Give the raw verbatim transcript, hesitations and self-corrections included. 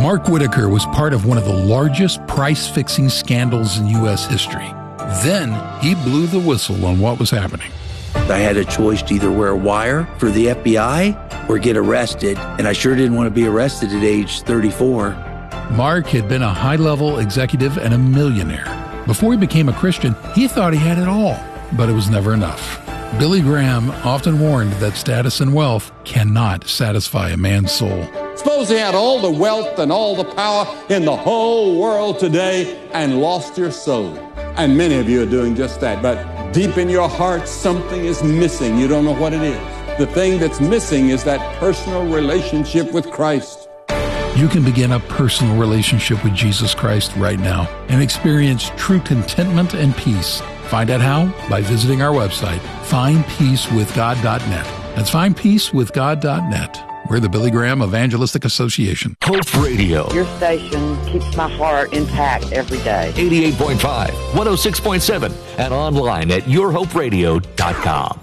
Mark Whitaker was part of one of the largest price-fixing scandals in U S history. Then he blew the whistle on what was happening. I had a choice to either wear a wire for the F B I or get arrested, and I sure didn't want to be arrested at age thirty-four. Mark had been a high-level executive and a millionaire. Before he became a Christian, he thought he had it all, but it was never enough. Billy Graham often warned that status and wealth cannot satisfy a man's soul. Suppose he had all the wealth and all the power in the whole world today and lost your soul. And many of you are doing just that. But deep in your heart, something is missing. You don't know what it is. The thing that's missing is that personal relationship with Christ. You can begin a personal relationship with Jesus Christ right now and experience true contentment and peace. Find out how by visiting our website, find peace with god dot net. That's find peace with god dot net. We're the Billy Graham Evangelistic Association. Hope Radio. Your station keeps my heart intact every day. eighty-eight point five, one oh six point seven, and online at your hope radio dot com.